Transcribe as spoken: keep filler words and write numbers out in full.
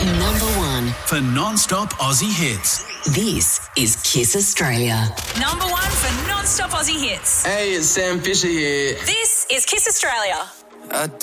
Number one. For non-stop Aussie hits. This is Kiss Australia. Number one for non-stop Aussie hits. Hey, it's Sam Fisher here. This is Kiss Australia. I